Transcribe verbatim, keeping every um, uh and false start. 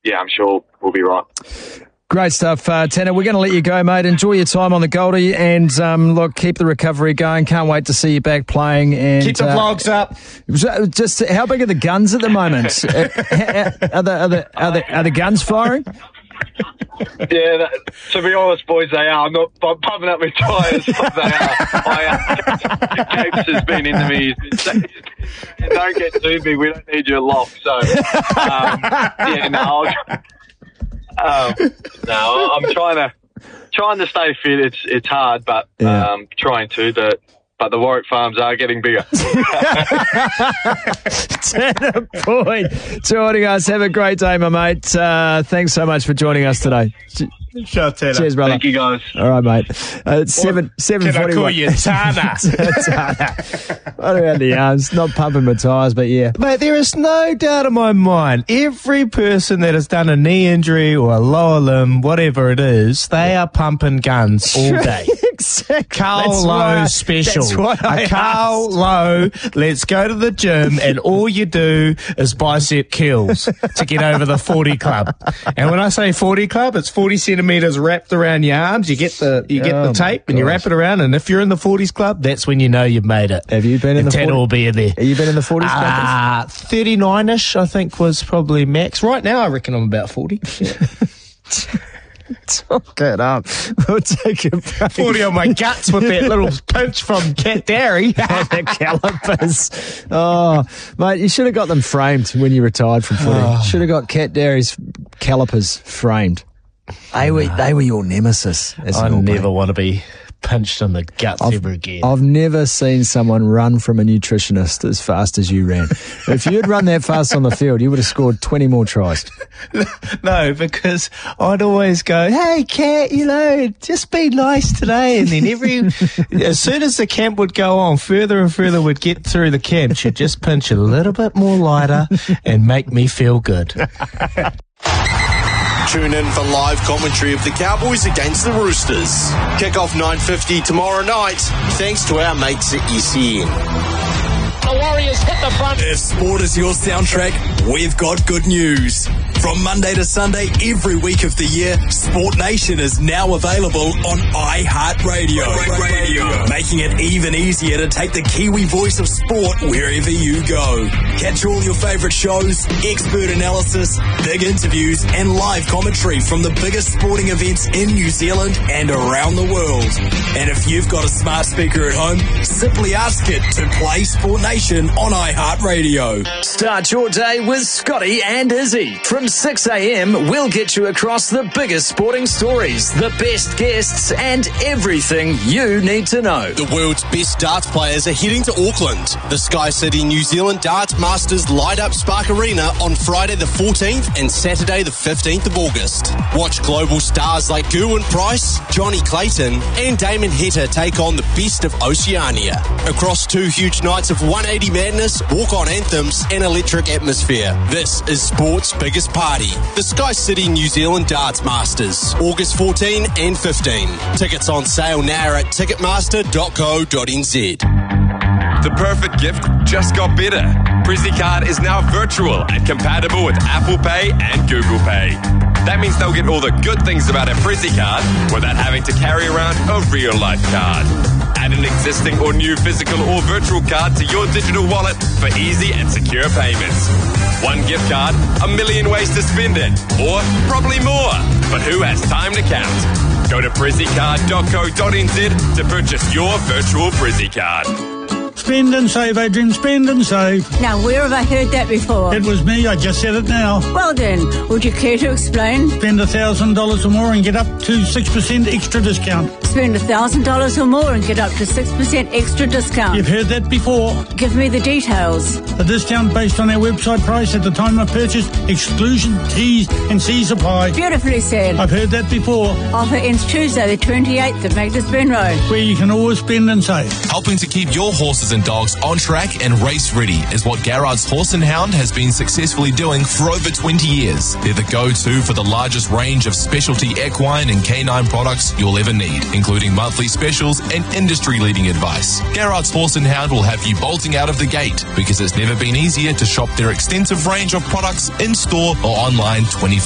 yeah, I'm sure we'll be right. Great stuff, uh, Tanner. We're going to let you go, mate. Enjoy your time on the Goldie, and um, look, keep the recovery going. Can't wait to see you back playing. And keep the uh, vlogs up. Just how big are the guns at the moment? are, the, are, the, are, the, are the guns firing? Yeah, that, to be honest, boys, they are. I'm not I'm pumping up my tyres, but they are. I, uh, Capes has been into me. He's been saying, don't get to me, we don't need your lock. So, um, yeah, no, I'll, um, no, I'm trying to trying to stay fit. It's it's hard, but yeah. um, trying to. The, But the Warwick farms are getting bigger. Tanner Boyd joining us. Have a great day, my mate. Uh, thanks so much for joining us today. Sure, Tanner. Cheers, brother. Thank you, guys. All right, mate. Uh, it's seven seven forty. Can I call you Tana? Tana. What about the arms? Not pumping my tyres, but yeah. Mate, there is no doubt in my mind. Every person that has done a knee injury or a lower limb, whatever it is, they are pumping guns all day. Exactly. Carl That's Lowe why, special. That's what I a Carl Lowe, let's go to the gym and all you do is bicep curls to get over the forty club. And when I say forty club, it's forty centimetres wrapped around your arms. You get the you get Oh, the tape and gosh. you wrap it around, and if you're in the forties club, that's when you know you've made it. Have you been in and the Tanner forty? will be in there. Have you been in the forties? Uh, thirty-nine-ish, I think, was probably max. Right now, I reckon I'm about forty. Talk it up. We'll take a break. forty on my guts with that little pinch from Cat Dairy. The calipers. Oh, mate, you should have got them framed when you retired from footy. Oh. Should have got Cat Dairy's calipers framed. They were they were your nemesis. As I an All never Black. want to be pinched in the guts I've, ever again. I've never seen someone run from a nutritionist as fast as you ran. If you had run that fast on the field, you would have scored twenty more tries. No, because I'd always go, hey, Cat, you know, just be nice today. And then every, as soon as the camp would go on, further and further would get through the camp, she'd just pinch a little bit more lighter and make me feel good. Tune in for live commentary of the Cowboys against the Roosters. Kick-off nine fifty tomorrow night, thanks to our mates at E C N. The Warriors hit the front. If sport is your soundtrack, we've got good news. From Monday to Sunday, every week of the year, Sport Nation is now available on iHeartRadio. Radio. Making it even easier to take the Kiwi voice of sport wherever you go. Catch all your favourite shows, expert analysis, big interviews, and live commentary from the biggest sporting events in New Zealand and around the world. And if you've got a smart speaker at home, simply ask it to play Sport Nation on iHeartRadio. Start your day with Scotty and Izzy. From six a.m, we'll get you across the biggest sporting stories, the best guests, and everything you need to know. The world's best darts players are heading to Auckland. The Sky City New Zealand Darts Masters light up Spark Arena on Friday the fourteenth and Saturday the fifteenth of August. Watch global stars like Gerwyn Price, Johnny Clayton, and Damon Heta take on the best of Oceania. Across two huge nights of one eighty madness, walk-on anthems, and electric atmosphere. This is sport's biggest party. The Sky City New Zealand Darts Masters, August fourteenth and fifteenth. Tickets on sale now at ticketmaster dot co dot n z. The perfect gift just got better. Prezzy Card is now virtual and compatible with Apple Pay and Google Pay. That means they'll get all the good things about a Prezzy Card without having to carry around a real-life card. Add an existing or new physical or virtual card to your digital wallet for easy and secure payments. One gift card, a million ways to spend it, or probably more. But who has time to count? Go to prezzy card dot co dot n z to purchase your virtual Prezzy Card. Spend and save, Adrian, spend and save. Now, where have I heard that before? It was me, I just said it now. Well then, would you care to explain? Spend one thousand dollars or more and get up to six percent extra discount. Spend one thousand dollars or more and get up to six percent extra discount. You've heard that before. Give me the details. The discount based on our website price at the time of purchase, exclusion, T's and C's apply. Beautifully said. I've heard that before. Offer ends Tuesday the twenty-eighth of Magdas Burn Road. Where you can always spend and save. Helping to keep your horses and dogs on track and race ready is what Garrard's Horse and Hound has been successfully doing for over twenty years. They're the go-to for the largest range of specialty equine and canine products you'll ever need, including monthly specials and industry-leading advice. Garrard's Horse and Hound will have you bolting out of the gate because it's never been easier to shop their extensive range of products in-store or online twenty-four